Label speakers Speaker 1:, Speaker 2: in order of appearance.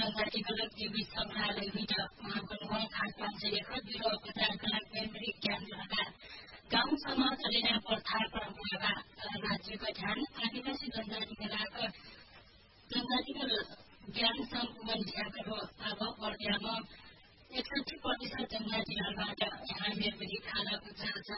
Speaker 1: जनजातिगत जीवित सङ्ग्रहालयबाट उहाँको खासमा चाहिँ लेखक बिरुवा उपचारका लागि केन्द्रित ज्ञानका गाउँ समाज चलेना प्रथा परम्पराका राज्यको ध्यान आदिवासी जनजातिका ज्ञान सम्बन्धियाको अब पर्यामा 61% जनजातिहरूबाट यहाँ निर्मित खाना